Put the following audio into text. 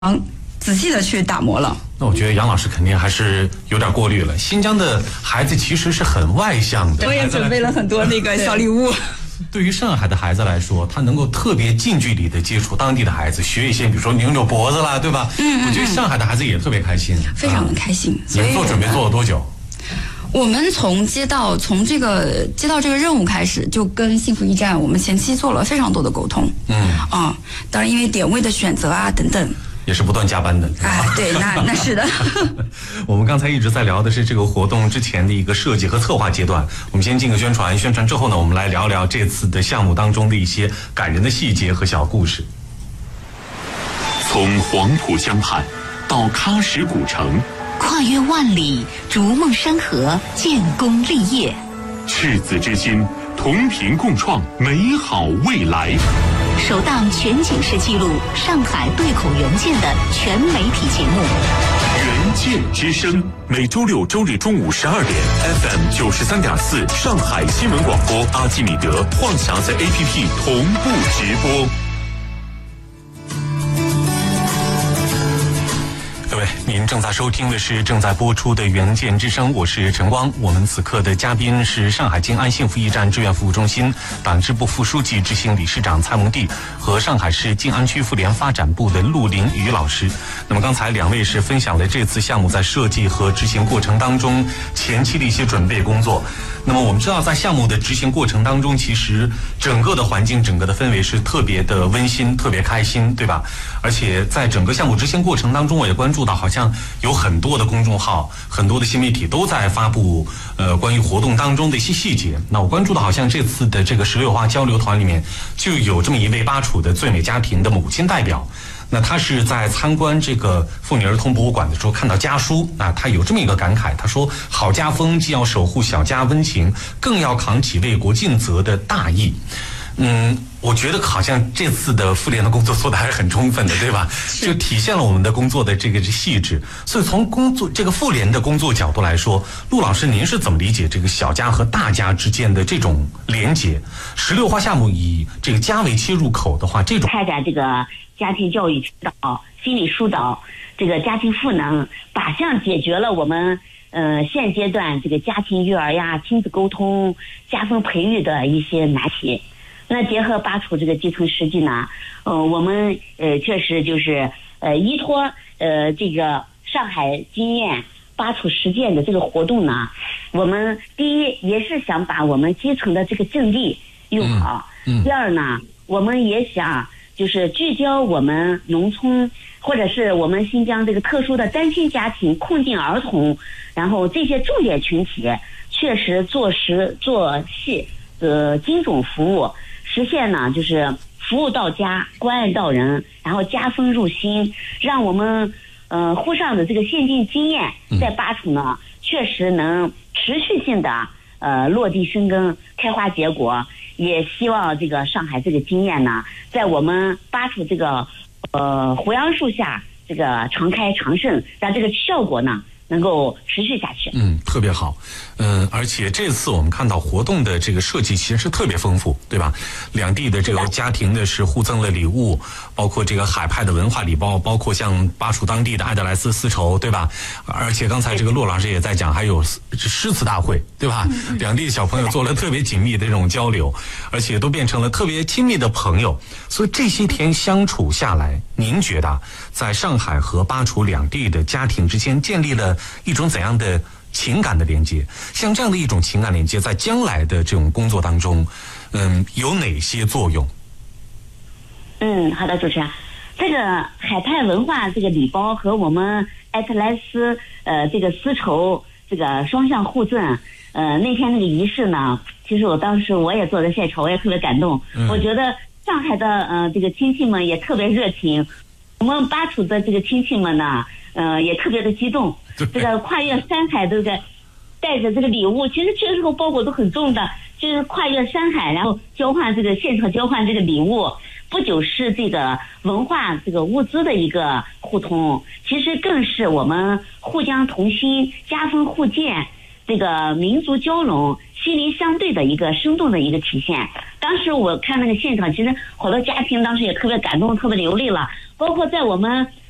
仔细的去打磨了。 那我觉得杨老师肯定还是有点过滤了。新疆的孩子其实是很外向的， 我也准备了很多那个小礼物。 对于上海的孩子来说，他能够特别近距离的接触当地的孩子，学一些比如说扭扭脖子啦，对吧？我觉得上海的孩子也特别开心， 非常的开心。 你们做准备做了多久？ 我们从接到这个任务开始，就跟幸福驿站我们前期做了非常多的沟通。当然因为点位的选择啊等等。 也是不断加班的。 对，那是的。 我们刚才一直在聊的是这个活动之前的一个设计和策划阶段，我们先进个宣传，宣传之后呢，我们来聊聊这次的项目当中的一些感人的细节和小故事。 从黄浦江畔到喀什古城， 跨越万里，逐梦山河，建功立业， 赤子之心，同频共创美好未来。 首档全景式记录上海对口援建的全媒体节目援建之声，每周六周日中午12点 FM 93.4上海新闻广播，阿基米德、晃匣子 APP 同步直播。 各位，您正在收听的是正在播出的援建之声，我是陈光。我们此刻的嘉宾是上海静安幸福驿站志愿服务中心党支部副书记、执行理事长蔡蒙蒂和上海市静安区妇联发展部的陆林宇老师。那么刚才两位是分享了这次项目在设计和执行过程当中前期的一些准备工作。那么我们知道，在项目的执行过程当中，其实整个的环境、整个的氛围是特别的温馨、特别开心，对吧？而且在整个项目执行过程当中，我也关注到，好像有很多的公众号、很多的新媒体都在发布关于活动当中的一些细节。那我关注到，好像这次的这个16花交流团里面就有这么一位巴楚的最美家庭的母亲代表。那他是在参观这个妇女儿童博物馆的时候看到家书，他有这么一个感慨，他说：好家风既要守护小家温情，更要扛起为国尽责的大义。我觉得好像这次的妇联的工作做得还是很充分的，对吧？就体现了我们的工作的这个细致。所以从这个妇联的工作角度来说，陆老师您是怎么理解这个小家和大家之间的这种连结？16花项目以这个家为切入口的话，这种开展这个家庭教育指导、心理疏导、这个家庭赋能，靶向解决了我们现阶段这个家庭育儿呀、亲子沟通、家风培育的一些难题。那结合巴楚这个基层实际呢，我们确实就是依托这个上海经验巴楚实践的这个活动呢，我们第一也是想把我们基层的这个阵地用好，第二呢，我们也想就是聚焦我们农村或者是我们新疆这个特殊的单亲家庭、困境儿童，然后这些重点群体，确实做实做细精准服务。实现呢，就是服务到家，关爱到人，然后家风入心，让我们沪上的这个先进经验在巴楚呢，确实能持续性的落地生根、开花结果。也希望这个上海这个经验呢，在我们巴楚这个胡杨树下这个常开常盛，让这个效果呢能够持续下去。 特别好。而且这次我们看到活动的这个设计其实特别丰富，对吧？两地的这个家庭呢是互赠了礼物，包括这个海派的文化礼包，包括像巴楚当地的艾德莱斯丝绸，对吧？而且刚才这个骆老师也在讲，还有诗词大会，对吧？两地小朋友做了特别紧密的这种交流，而且都变成了特别亲密的朋友。所以这些天相处下来，您觉得在上海和巴楚两地的家庭之间建立了一种怎样的情感的连接？像这样的一种情感连接，在将来的这种工作当中，有哪些作用？ 好的，主持人，这个海派文化这个礼包和我们艾特莱斯这个丝绸这个双向互赠，那天那个仪式呢，其实当时我也坐在现场，我也特别感动。我觉得上海的这个亲戚们也特别热情，我们巴楚的这个亲戚们呢，也特别的激动。这个跨越山海这个带着这个礼物，其实这时候包裹都很重的，就是跨越山海，然后交换这个现场交换这个礼物，不仅是这个文化这个物资的一个互通，其实更是我们互江同心、家风互鉴、这个民族交融、心灵相对的一个生动的一个体现。当时我看那个现场，其实好多家庭当时也特别感动、特别流泪了。包括在我们